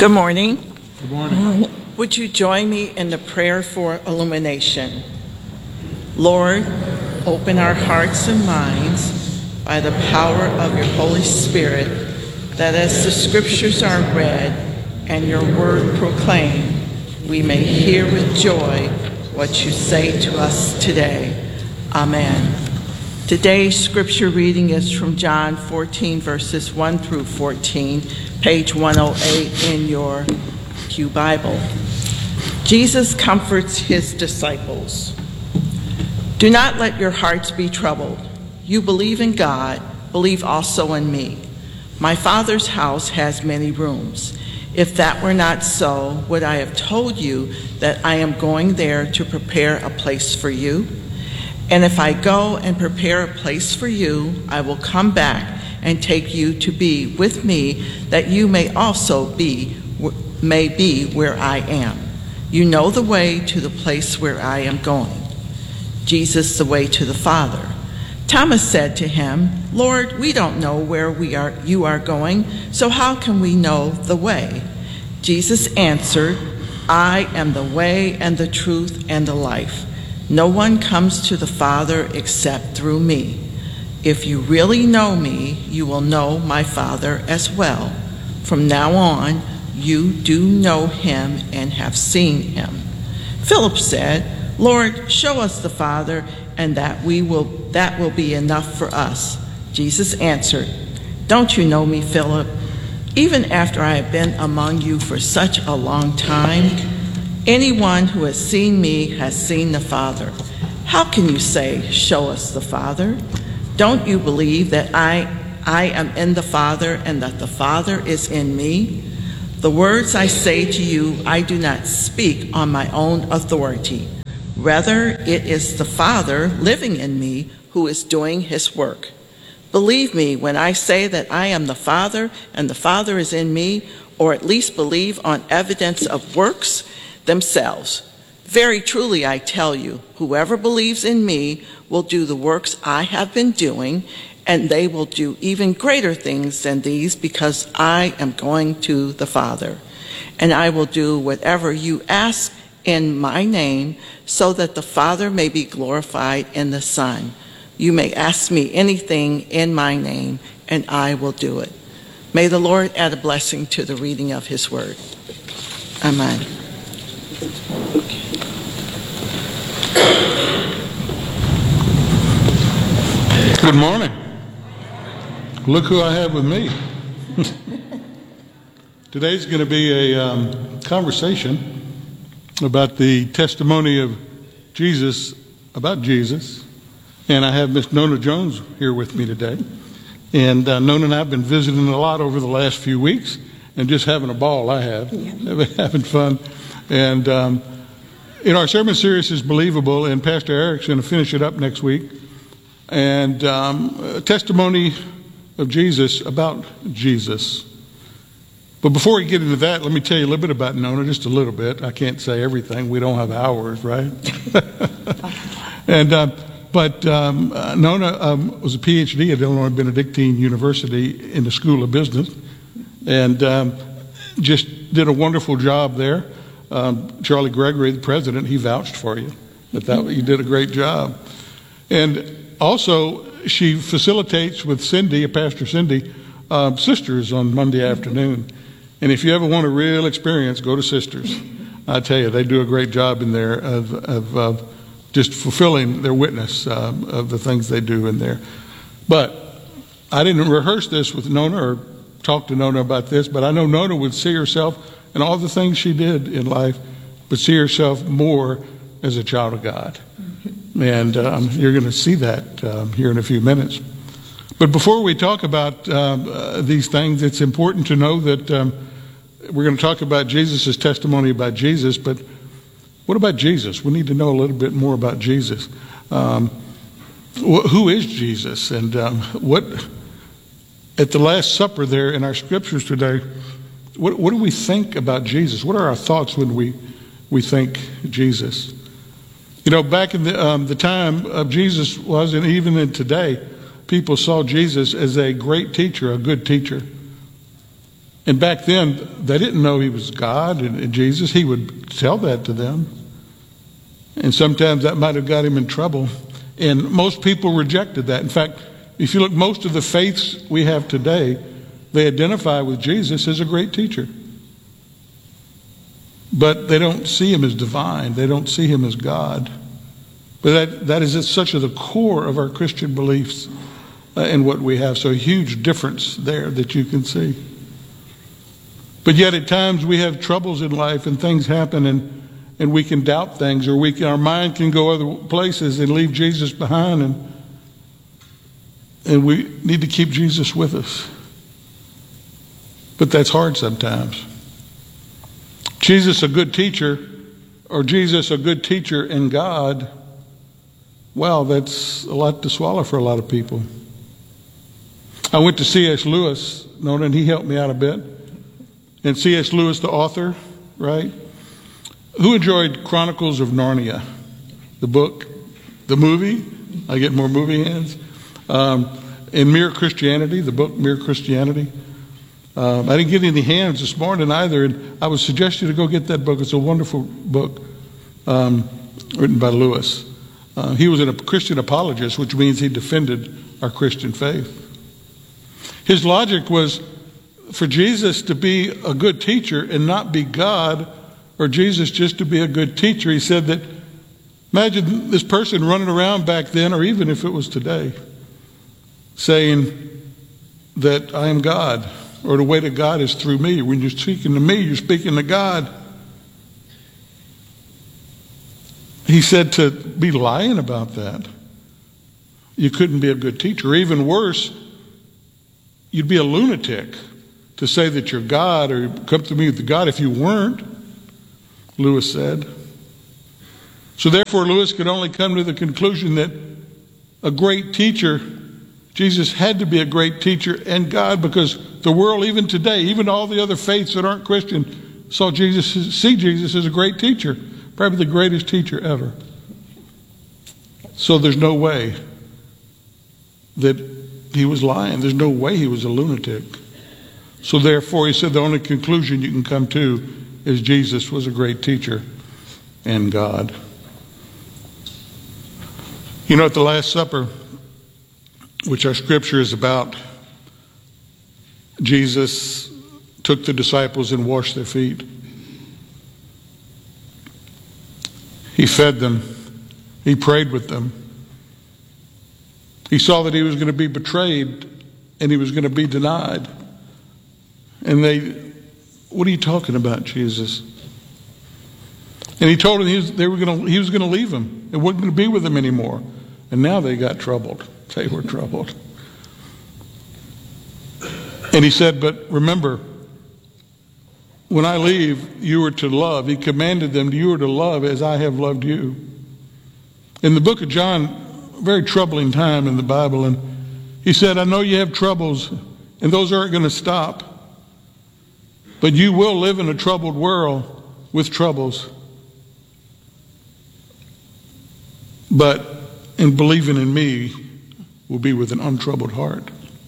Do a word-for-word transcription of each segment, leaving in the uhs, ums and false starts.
Good morning. Good morning. Would you join me in the prayer for illumination? Lord, open our hearts and minds by the power of your Holy Spirit, that as the scriptures are read and your word proclaimed, we may hear with joy what you say to us today. Amen. Today's scripture reading is from John fourteen, verses one through fourteen, page one oh eight in your Pew Bible. Jesus comforts his disciples. Do not let your hearts be troubled. You believe in God, believe also in me. My Father's house has many rooms. If that were not so, would I have told you that I am going there to prepare a place for you? And if I go and prepare a place for you, I will come back and take you to be with me, that you may also be may be where I am. You know the way to the place where I am going. Jesus, the way to the Father. Thomas said to him, Lord, we don't know where we are you are going, so how can we know the way? Jesus answered, I am the way and the truth and the life. No one comes to the Father except through me. If you really know me, you will know my Father as well. From now on, you do know him and have seen him. Philip said, Lord, show us the Father, and that we will that will be enough for us. Jesus answered, Don't you know me, Philip? Even after I have been among you for such a long time, anyone who has seen me has seen the Father. How can you say, show us the Father? Don't you believe that I, I am in the Father and that the Father is in me? The words I say to you, I do not speak on my own authority. Rather, it is the Father living in me who is doing his work. Believe me when I say that I am the Father and the Father is in me, or at least believe on evidence of works themselves. Very truly, I tell you, whoever believes in me will do the works I have been doing, and they will do even greater things than these, because I am going to the Father. And I will do whatever you ask in my name, so that the Father may be glorified in the Son. You may ask me anything in my name, and I will do it. May the Lord add a blessing to the reading of his word. Amen. Good morning. Look who I have with me. Today's going to be a um, conversation about the testimony of Jesus, about Jesus. And I have Miss Nona Jones here with me today. And uh, Nona and I have been visiting a lot over the last few weeks and just having a ball. I have. Yeah. Having fun. And um, in our sermon series is Believable, and Pastor Eric's going to finish it up next week. And um, a testimony of Jesus about Jesus. But before we get into that, let me tell you a little bit about Nona, just a little bit. I can't say everything. We don't have hours, right? and uh, But um, uh, Nona um, was a P H D at Illinois Benedictine University in the School of Business, and um, just did a wonderful job there. Um, Charlie Gregory, the president, he vouched for you. That, that you did a great job. And also, she facilitates with Cindy, Pastor Cindy, uh, Sisters on Monday afternoon. And if you ever want a real experience, go to Sisters. I tell you, they do a great job in there of, of, of just fulfilling their witness um, of the things they do in there. But I didn't rehearse this with Nona or talk to Nona about this, but I know Nona would see herself in all the things she did in life, but see herself more as a child of God. And um, you're going to see that um, here in a few minutes. But before we talk about um, uh, these things, it's important to know that um, we're going to talk about Jesus' testimony about Jesus, but what about Jesus? We need to know a little bit more about Jesus. Um, wh- who is Jesus? And um, what, at the Last Supper there in our scriptures today, what, what do we think about Jesus? What are our thoughts when we, we think Jesus? You know, back in the, um, the time of Jesus was, and even in today, people saw Jesus as a great teacher, a good teacher. And back then, they didn't know he was God and, and Jesus. He would tell that to them. And sometimes that might have got him in trouble. And most people rejected that. In fact, if you look, most of the faiths we have today, they identify with Jesus as a great teacher. But they don't see him as divine. They don't see him as God. But that, that is at such a the core of our Christian beliefs uh, and what we have. So a huge difference there that you can see. But yet at times we have troubles in life and things happen and, and we can doubt things, or we can, our mind can go other places and leave Jesus behind, and, and we need to keep Jesus with us. But that's hard sometimes. Jesus a good teacher, or Jesus a good teacher in God, well, that's a lot to swallow for a lot of people. I went to C S Lewis, Nona, and he helped me out a bit. And C S Lewis, the author, right? Who enjoyed Chronicles of Narnia? The book, the movie? I get more movie hands. Um, and Mere Christianity, the book Mere Christianity. Um, I didn't get any hands this morning either, and I would suggest you to go get that book. It's a wonderful book um, written by Lewis. Uh, he was a Christian apologist, which means he defended our Christian faith. His logic was for Jesus to be a good teacher and not be God, or Jesus just to be a good teacher. He said that, imagine this person running around back then, or even if it was today, saying that I am God, or the way to God is through me. When you're speaking to me, you're speaking to God. He said to be lying about that, you couldn't be a good teacher. Or even worse, you'd be a lunatic to say that you're God, or come to me with God if you weren't, Lewis said. So therefore, Lewis could only come to the conclusion that a great teacher, Jesus had to be a great teacher and God, because the world even today, even all the other faiths that aren't Christian, saw Jesus, see Jesus as a great teacher, probably the greatest teacher ever. So there's no way that he was lying. There's no way he was a lunatic. So therefore, he said the only conclusion you can come to is Jesus was a great teacher and God. You know, at the Last Supper, which our scripture is about, Jesus took the disciples and washed their feet. He fed them. He prayed with them. He saw that he was going to be betrayed and he was going to be denied. And they, what are you talking about, Jesus? And he told them he was, they were going to, he was going to leave them. It wasn't going to be with them anymore. And now they got troubled. They were troubled. And he said, but remember, when I leave, you are to love. He commanded them, you are to love as I have loved you. In the book of John, a very troubling time in the Bible, and he said, I know you have troubles, and those aren't going to stop. But you will live in a troubled world with troubles. But in believing in me will be with an untroubled heart.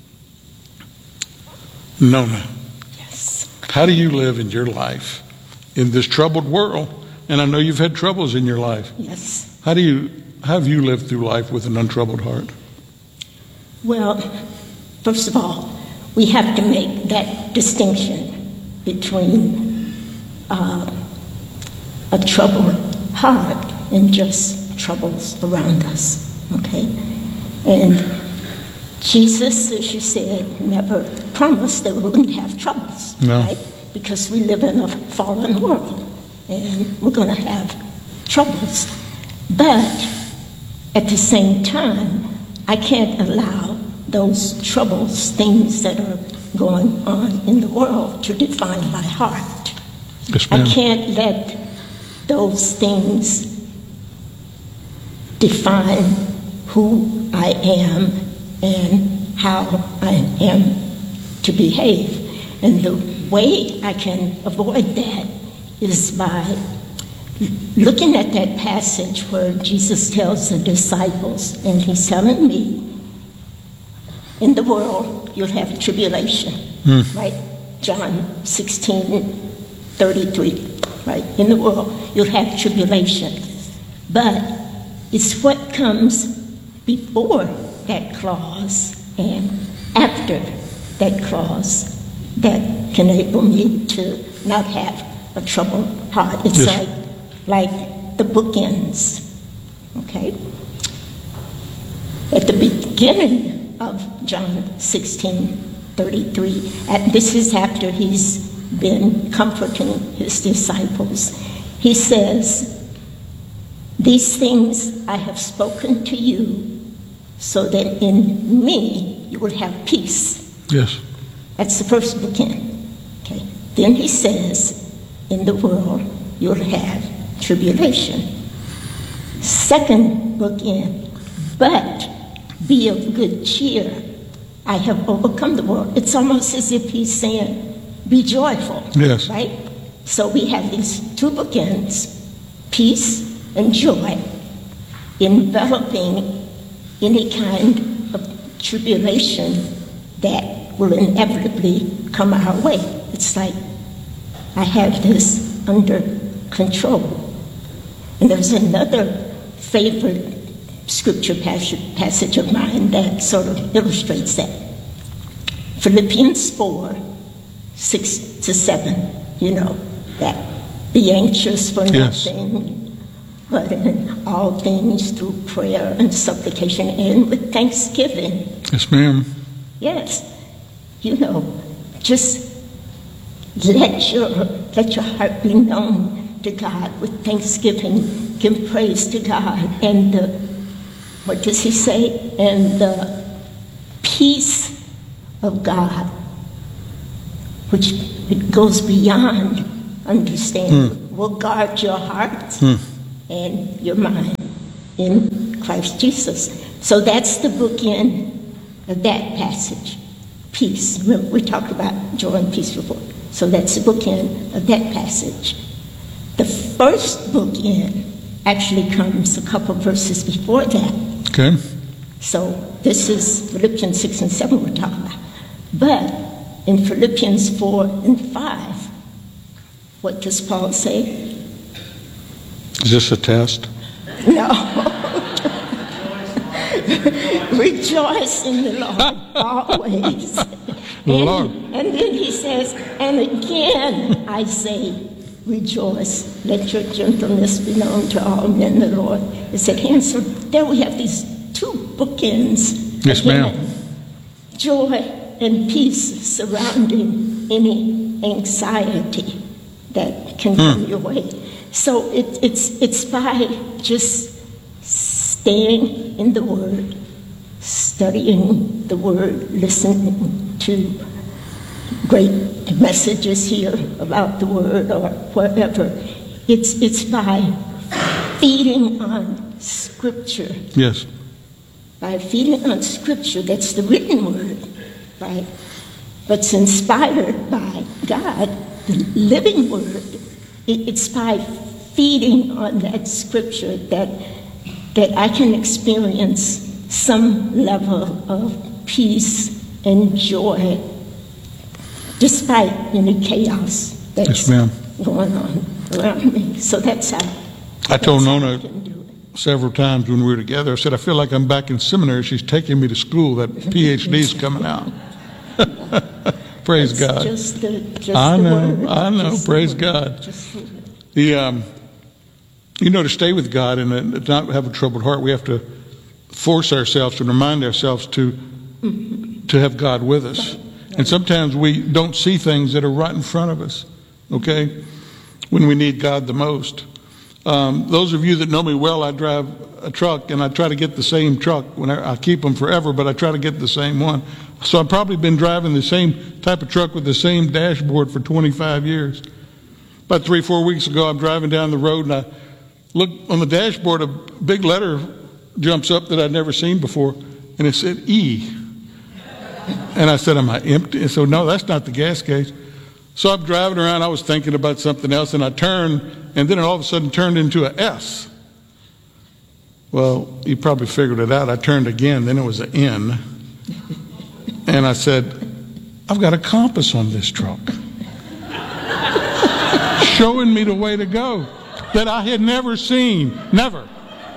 Nona, yes. How do you live in your life in this troubled world? And I know you've had troubles in your life. Yes. How do you, how have you lived through life with an untroubled heart? Well, first of all, we have to make that distinction between uh, a troubled heart and just troubles around us, okay? And Jesus, as you said, never promised that we wouldn't have troubles, no. Right? Because we live in a fallen world, and we're going to have troubles. But at the same time, I can't allow those troubles, things that are going on in the world, to define my heart. Yes, I ma'am. can't let those things define who I am and how I am to behave. And the way I can avoid that is by looking at that passage where Jesus tells the disciples, and he's telling me, in the world you'll have tribulation, Hmm. right? John sixteen thirty-three, right? In the world, you'll have tribulation. But it's what comes before that clause and after that clause that can enable me to not have a troubled heart. It's Yes. like, like the bookends, okay? At the beginning of John sixteen thirty-three, and this is after he's been comforting his disciples, he says, "These things I have spoken to you so that in me you will have peace." Yes. That's the first bookend. Okay. Then he says, "In the world you'll have tribulation." Second bookend, "But be of good cheer. I have overcome the world." It's almost as if he's saying, be joyful. Yes. Right? So we have these two bookends, peace and joy, enveloping any kind of tribulation that will inevitably come our way. It's like, I have this under control. And there's another favorite scripture passage, passage of mine that sort of illustrates that. Philippians four, six to seven, you know, that be anxious for Yes. nothing, but in all things through prayer and supplication and with thanksgiving. Yes, ma'am. Yes, you know, just let your let your heart be known to God with thanksgiving. Give praise to God, and the, what does he say? And the peace of God, which it goes beyond understanding, Hmm. will guard your heart Hmm. and your mind in Christ Jesus. So that's the bookend of that passage. Peace. Remember, we talked about joy and peace before. So that's the bookend of that passage. The first bookend actually comes a couple verses before that. Okay. So this is Philippians six and seven we're talking about. But in Philippians four and five, what does Paul say? Is this a test? No. Rejoice in the Lord always. And, Lord. and then he says, and again I say, rejoice. Let your gentleness be known to all men. The Lord is at hand. So there we have these two bookends. Yes, again. ma'am. Joy and peace surrounding any anxiety that can come your way. So it, it's it's by just staying in the Word, studying the Word, listening to great messages here about the Word or whatever. It's it's by feeding on Scripture. Yes. By feeding on Scripture, that's the written Word, right? But it's inspired by God, the living Word. It, it's by feeding on that Scripture that that I can experience some level of peace and joy despite any chaos that's Yes, ma'am. going on around me. So that's how I told that's how Nona I can do it. several times when we were together, I said, I feel like I'm back in seminary. She's taking me to school. That PhD's coming out. Praise It's God. Just the, just I the know, word. I know. Just the Praise word. God. Just the word. The, um, you know, to stay with God and uh, not have a troubled heart, we have to force ourselves and remind ourselves to Mm-hmm. to have God with us. And sometimes we don't see things that are right in front of us, okay, when we need God the most. Um, those of you that know me well, I drive a truck, and I try to get the same truck. When I, I keep them forever, but I try to get the same one. So I've probably been driving the same type of truck with the same dashboard for twenty-five years. About three, four weeks ago, I'm driving down the road, and I look on the dashboard, a big letter jumps up that I'd never seen before, and it said E. And I said, am I empty? And so, no, that's not the gas gauge. So I'm driving around, I was thinking about something else, and I turned, and then it all of a sudden turned into an S. Well, you probably figured it out. I turned again, then it was an N. And I said, I've got a compass on this truck, showing me the way to go that I had never seen, never.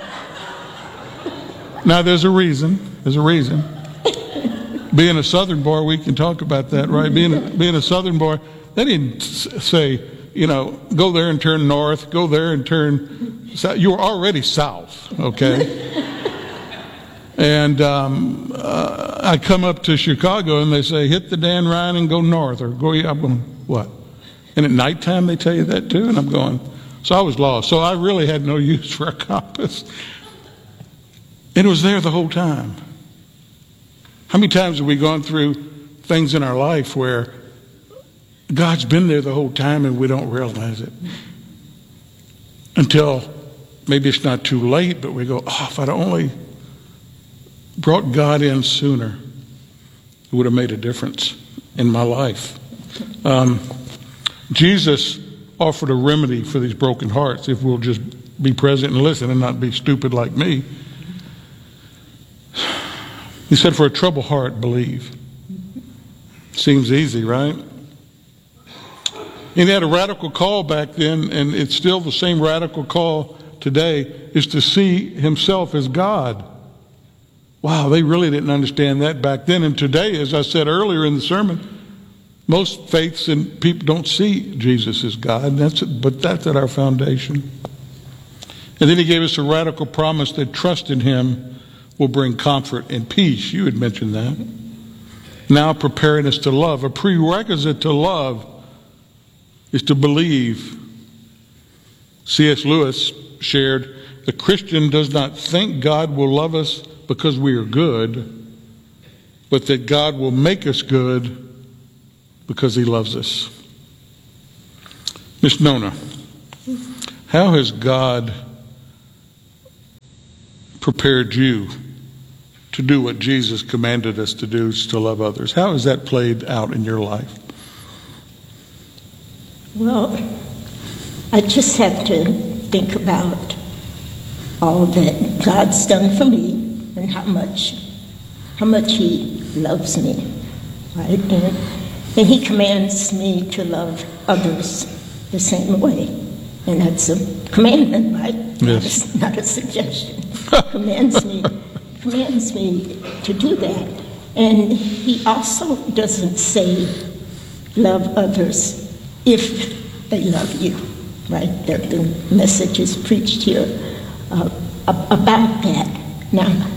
Now, there's a reason. There's a reason. Being a Southern boy, we can talk about that, right? Being a, being a Southern boy, they didn't say, you know, go there and turn north, go there and turn south. You were already south, okay? And um, uh, I come up to Chicago and they say, hit the Dan Ryan and go north, or go, I'm going, what? And at nighttime they tell you that too? And I'm going, so I was lost. So I really had no use for a compass. And it was there the whole time. How many times have we gone through things in our life where God's been there the whole time and we don't realize it? Until maybe it's not too late, but we go, oh, if I'd only brought God in sooner, it would have made a difference in my life. Um, Jesus offered a remedy for these broken hearts if we'll just be present and listen and not be stupid like me. He said, for a troubled heart, believe. Seems easy, right? And he had a radical call back then, and it's still the same radical call today, is to see himself as God. Wow, they really didn't understand that back then. And today, as I said earlier in the sermon, most faiths and people don't see Jesus as God, that's but that's at our foundation. And then he gave us a radical promise that trust in him will bring comfort and peace. You had mentioned that. Now preparing us to love. A prerequisite to love is to believe. C S Lewis shared, the Christian does not think God will love us because we are good, but that God will make us good because he loves us. Miss Nona, how has God prepared you to do what Jesus commanded us to do, to love others? How has that played out in your life? Well, I just have to think about all that God's done for me and how much how much he loves me, right? And, and he commands me to love others the same way. And that's a commandment, right? Yes. Not a, not a suggestion. commands me commands me to do that. And he also doesn't say love others if they love you, right? There have been messages preached here uh, about that. Now,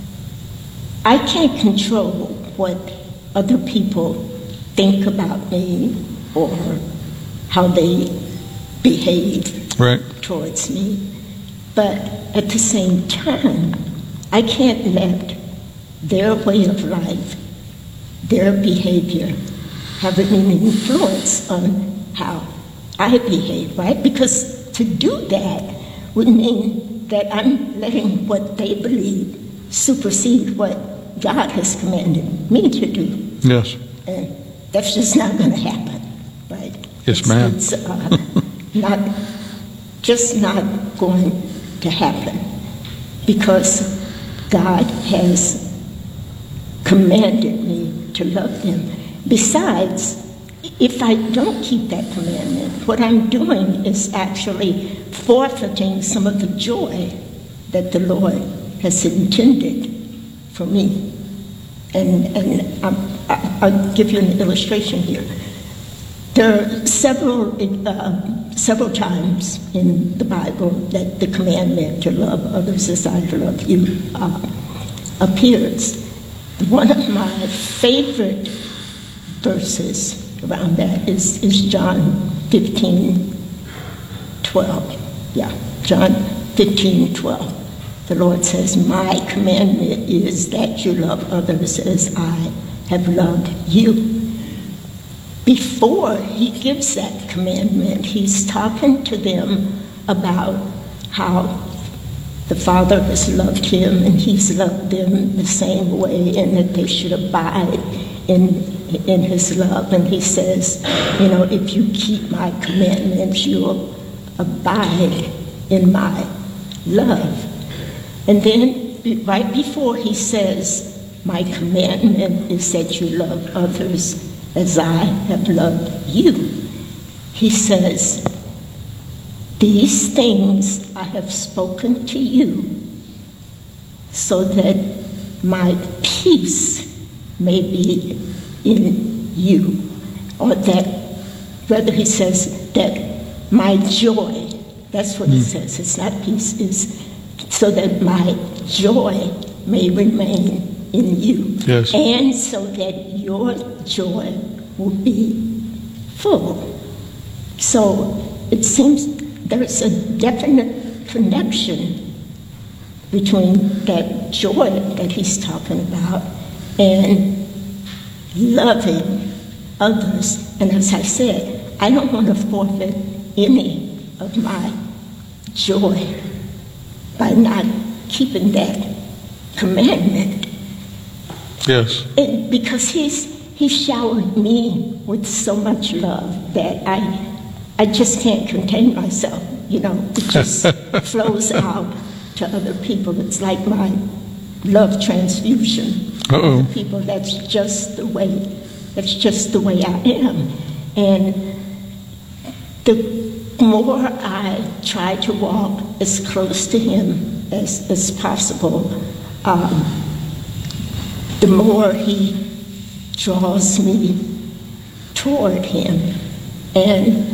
I can't control what other people think about me or how they behave right. towards me. But at the same time, I can't let their way of life, their behavior, have any influence on how I behave, right? Because to do that would mean that I'm letting what they believe supersede what God has commanded me to do. Yes. And that's just not going to happen, right? Yes, it's, ma'am. It's uh, not, just not going to happen because God has commanded me to love them. Besides, if I don't keep that commandment, what I'm doing is actually forfeiting some of the joy that the Lord has intended for me. And, and I'm, I, I'll give you an illustration here. There are several, uh, several times in the Bible that the commandment to love others as I love you uh, appears. One of my favorite verses around that is, is John fifteen twelve. Yeah, John fifteen twelve. The Lord says, my commandment is that you love others as I have loved you. Before he gives that commandment, he's talking to them about how the Father has loved him and he's loved them the same way and that they should abide in, in his love. And he says, you know, if you keep my commandments, you'll abide in my love. And then right before he says, my commandment is that you love others as I have loved you. He says, these things I have spoken to you so that my peace may be in you. Or that, rather he says, that my joy, that's what mm. it says, it's not peace, is so that my joy may remain in you. Yes. And so that your joy will be full. So it seems there's a definite connection between that joy that he's talking about and loving others. And as I said, I don't want to forfeit any of my joy by not keeping that commandment. Yes. And because he's he showered me with so much love that I I just can't contain myself. You know, it just flows out to other people. It's like my love transfusion. Uh-oh. To people, that's just the way. That's just the way I am. And the more I try to walk as close to him as, as possible, um, the more he draws me toward him. And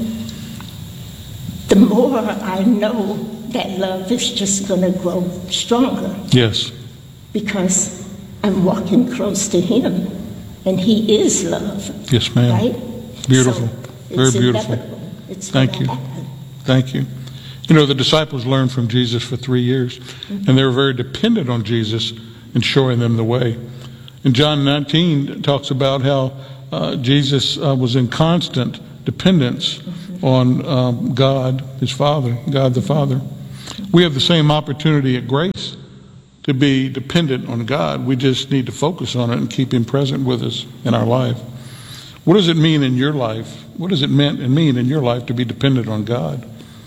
the more I know that love is just going to grow stronger. Yes. Because I'm walking close to him, and he is love. Yes, ma'am. Right? Beautiful. So Very it's beautiful. inevitable. It's Thank gonna you. happen. Thank you. You know, the disciples learned from Jesus for three years, mm-hmm. and they were very dependent on Jesus in showing them the way. In John nineteen, it talks about how uh, Jesus uh, was in constant dependence mm-hmm. on um, God, his Father, God the Father. We have the same opportunity at Grace to be dependent on God. We just need to focus on it and keep him present with us in our life. What does it mean in your life? What does it mean and mean in your life to be dependent on God?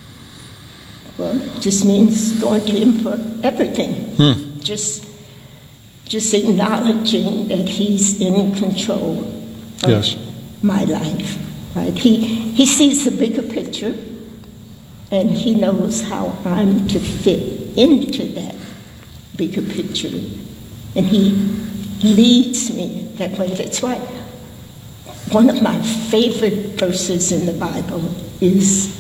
Well, it just means going to him for everything. Hmm. Just, just acknowledging that he's in control of yes. my life. Right? He he sees the bigger picture, and he knows how I'm to fit into that bigger picture, and he leads me that way. That's why one of my favorite verses in the Bible is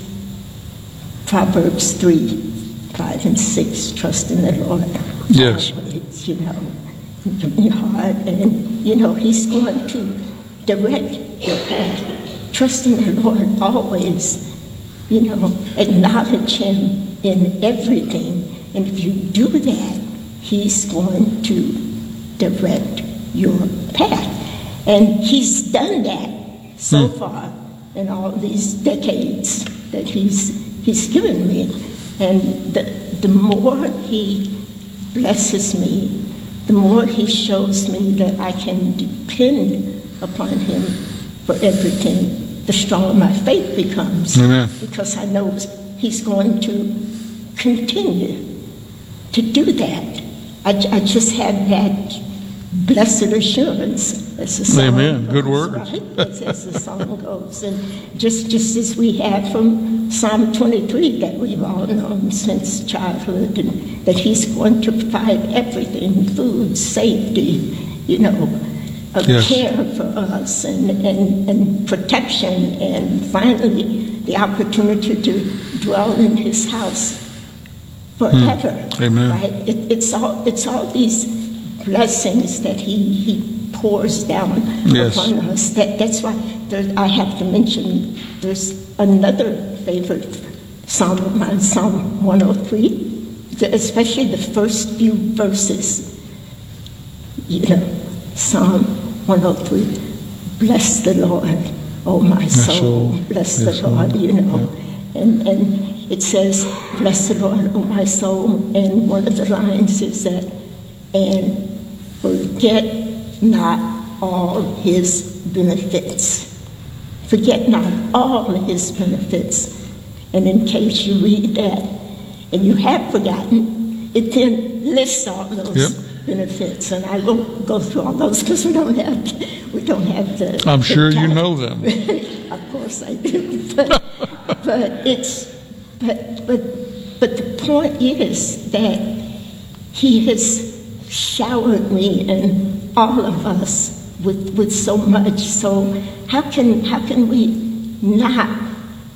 Proverbs three, five, and six. Trust in the Lord. Yes. Always, you know, in your heart, and you know he's going to direct your path. Trust in the Lord always. You know, acknowledge him in everything, and if you do that, he's going to direct your path. And he's done that so mm. far in all these decades that he's he's given me. And the, the more he blesses me, the more he shows me that I can depend upon him for everything, the stronger my faith becomes. Amen. Because I know he's going to continue to do that. I, I just have that blessed assurance, as the song Amen. goes, Good word. Right? As, as the song goes. And just, just as we have from Psalm twenty-three that we've all known since childhood, and that he's going to provide everything, food, safety, you know, of yes. care for us, and, and, and protection, and finally the opportunity to dwell in his house forever. Mm. Amen. Right? It, it's all it's all these blessings that he, he pours down yes. upon us. That that's why there, I have to mention there's another favorite psalm of mine, Psalm one oh three, especially the first few verses. You know, Psalm one oh three, bless the Lord, oh my, my soul. soul, bless yes, the Lord, you know. Yeah. And and it says, bless the Lord, oh my soul, and one of the lines is that, and forget not all his benefits. Forget not all his benefits. And in case you read that, and you have forgotten, it then lists all those yep. benefits, and I won't go through all those because we don't have we don't have the. I'm the sure you time. know them. Of course I do, but, but it's, but, but, but the point is that he has showered me and all of us with, with so much. So how can, how can we not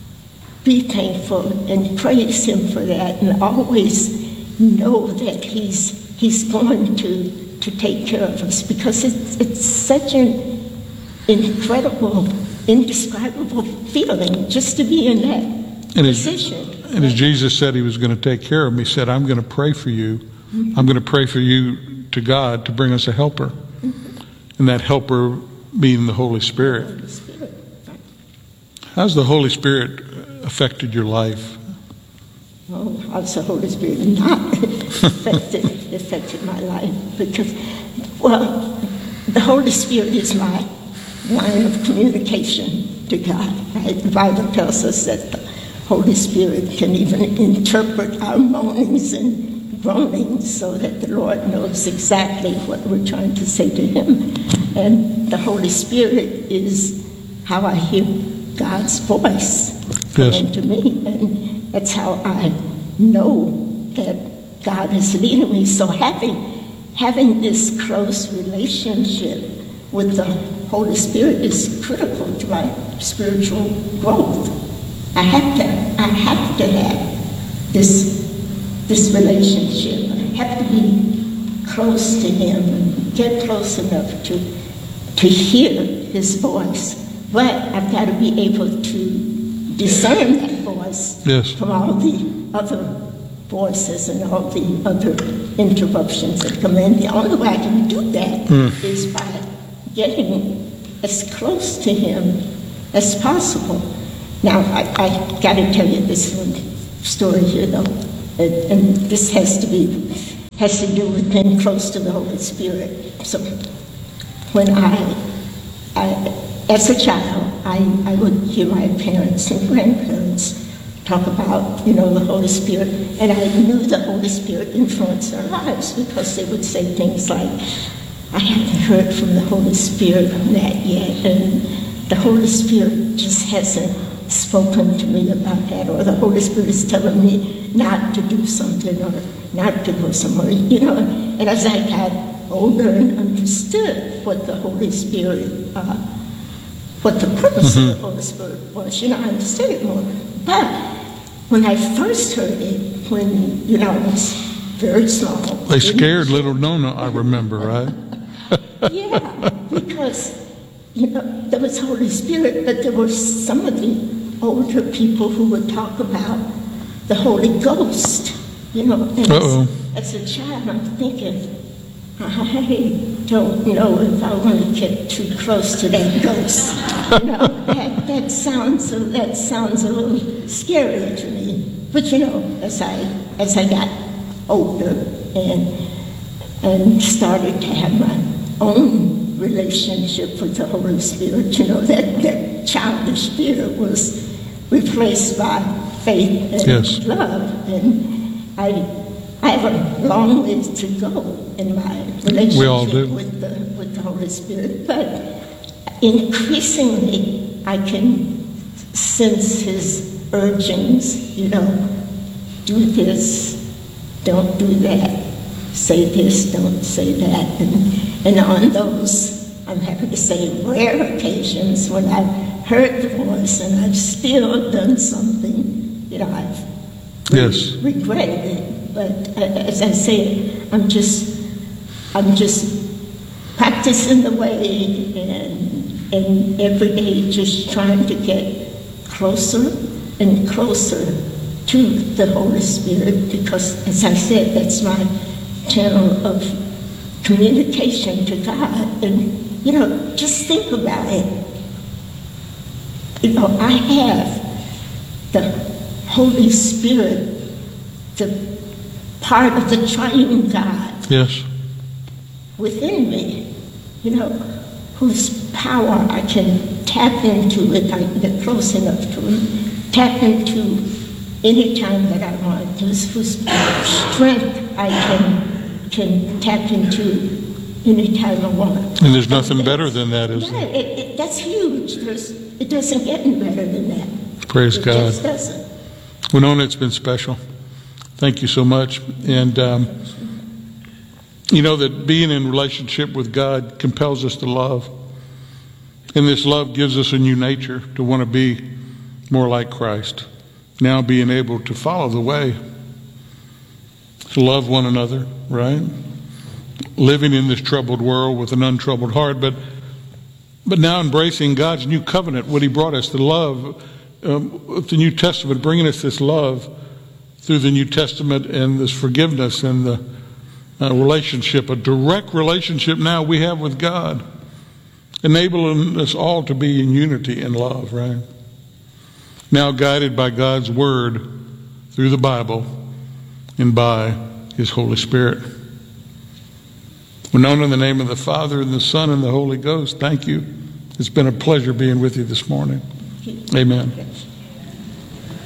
be thankful and praise him for that and always know that he's, he's going to, to take care of us, because it's, it's such an incredible, indescribable feeling just to be in that And as, position. and as Jesus said he was going to take care of me, he said, I'm going to pray for you. Mm-hmm. I'm going to pray for you to God to bring us a helper. Mm-hmm. And that helper being the Holy Spirit. The Holy Spirit. How's the Holy Spirit affected your life? Oh, how's the Holy Spirit not affected, affected my life? Because, well, the Holy Spirit is my line of communication to God, right? The Bible tells us that the Holy Spirit can even interpret our moanings and groanings so that the Lord knows exactly what we're trying to say to him. And the Holy Spirit is how I hear God's voice coming Yes. to me, and that's how I know that God is leading me. So having having this close relationship with the Holy Spirit is critical to my spiritual growth. I have to I have to have this this relationship. I have to be close to him and get close enough to to hear his voice. But I've got to be able to discern that voice Yes. from all the other voices and all the other interruptions that come in. The only way I can do that Mm. is by getting as close to him as possible. Now, I, I got to tell you this one story here, though, and, and this has to be has to do with being close to the Holy Spirit. So, when I, I as a child, I, I would hear my parents and grandparents talk about, you know, the Holy Spirit, and I knew the Holy Spirit influenced their lives because they would say things like, I haven't heard from the Holy Spirit on that yet, and the Holy Spirit just hasn't spoken to me about that, or the Holy Spirit is telling me not to do something or not to go somewhere, you know. And as I got older and understood what the Holy Spirit, uh, what the purpose mm-hmm. of the Holy Spirit was, you know, I understood it more. But when I first heard it, when, you know, I was very small. They scared little Nona, I remember, right? Yeah, because, you know, there was Holy Spirit, but there were some of the older people who would talk about the Holy Ghost, you know. And Uh-oh. As, as a child, I'm thinking, I don't know if I want to get too close to that ghost. You know, that, that sounds that sounds a little scary to me. But you know, as I as I got older and and started to have my own relationship with the Holy Spirit, you know, that, that childish spirit was replaced by faith and yes. love. And I I have a long ways to go in my relationship we all do. with the with the Holy Spirit, but increasingly I can sense his urgings, you know, do this, don't do that, say this, don't say that. And, and on those, I'm happy to say, rare occasions when I've heard the voice and I've still done something, you know, I've yes. re- regretted it. But uh, as I say, I'm just, I'm just practicing the way and, and every day just trying to get closer and closer to the Holy Spirit, because, as I said, that's my channel of communication to God. And, you know, just think about it. You know, I have the Holy Spirit, the part of the triune God yes. within me, you know, whose power I can tap into if I get close enough to him, tap into any time that I want, whose, whose strength I can can tap into any kind of water. And there's nothing better than that, is Yeah, there? it, it, that's huge. There's, it doesn't get any better than that. Praise It God. just doesn't. Winona, it's been special. Thank you so much. And um, you know that being in relationship with God compels us to love. And this love gives us a new nature to want to be more like Christ. Now being able to follow the way, to love one another, right? Living in this troubled world with an untroubled heart, but but now embracing God's new covenant, what he brought us, the love, um, with the New Testament, bringing us this love through the New Testament and this forgiveness and the uh, relationship, a direct relationship now we have with God, enabling us all to be in unity and love, right? Now guided by God's word through the Bible and by his Holy Spirit. We're known in the name of the Father and the Son and the Holy Ghost. Thank you. It's been a pleasure being with you this morning. Amen.